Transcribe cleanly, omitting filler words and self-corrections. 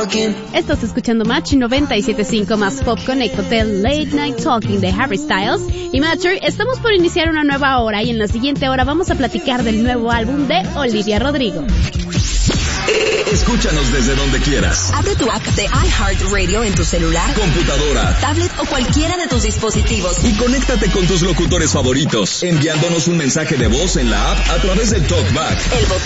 Estás escuchando Match 97.5 más Pop Connect Hotel Late Night Talking de Harry Styles. Y Matcher, estamos por iniciar una nueva hora y en la siguiente hora vamos a platicar del nuevo álbum de Olivia Rodrigo. Escúchanos desde donde quieras. Abre tu app de iHeartRadio en tu celular, computadora, tablet o cualquiera de tus dispositivos. Y conéctate con tus locutores favoritos, enviándonos un mensaje de voz en la app a través del TalkBack. El